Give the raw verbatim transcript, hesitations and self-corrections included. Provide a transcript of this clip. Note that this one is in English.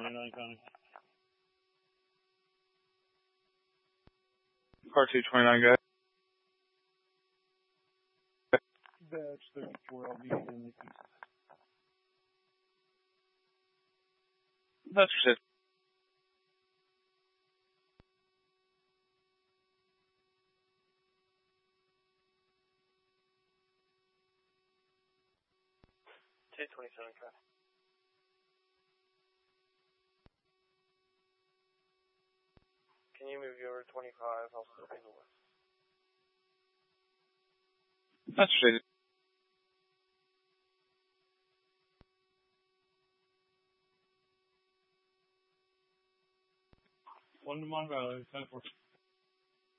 twenty-nine County. Car two twenty-nine, guys. Batch thirty-four L B in the east. That's it. two twenty-seven, County. Can you move you over to twenty-five? I'll still be north. That's it. One to Mon Valley, ten four.